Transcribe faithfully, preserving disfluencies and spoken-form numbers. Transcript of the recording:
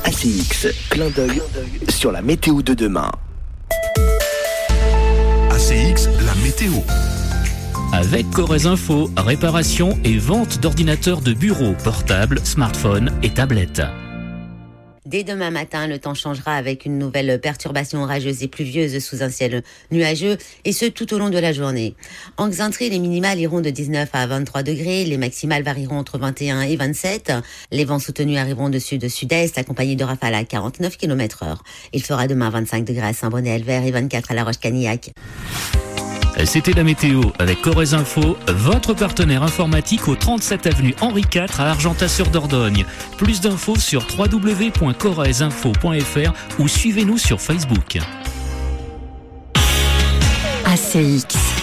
A C X, clin d'œil sur la météo de demain. A C X, la météo. Avec Corrèze Info, réparation et vente d'ordinateurs de bureau, portables, smartphones et tablettes. Dès demain matin, le temps changera avec une nouvelle perturbation orageuse et pluvieuse sous un ciel nuageux, et ce tout au long de la journée. En Xaintré, les minimales iront de dix-neuf à vingt-trois degrés, les maximales varieront entre vingt et un et vingt-sept. Les vents soutenus arriveront de sud-sud-est, accompagnés de rafales à quarante-neuf kilomètres heure. Il fera demain vingt-cinq degrés à Saint-Bonnet-Elvert et vingt-quatre à La Roche-Canillac. C'était la météo avec Corrèze Info, votre partenaire informatique au trente-sept avenue Henri quatre à Argentat-sur-Dordogne. Plus d'infos sur w w w point corrèze info point f r ou suivez-nous sur Facebook. A C X.